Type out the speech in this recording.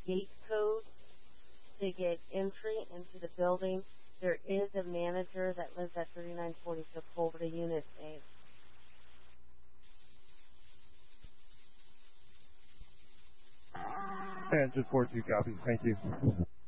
gate code to get entry into the building. There is a manager that lives at 3940 Sepulveda Unit A. And just 42 copies. Thank you.